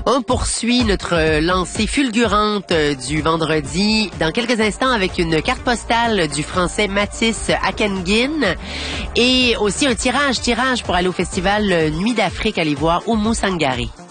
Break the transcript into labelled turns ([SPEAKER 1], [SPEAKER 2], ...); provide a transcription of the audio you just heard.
[SPEAKER 1] On poursuit notre lancée fulgurante du vendredi dans quelques instants avec une carte postale du français Mathis Akenguin et aussi un tirage pour aller au festival Nuit d'Afrique, aller voir Oumou Sangari.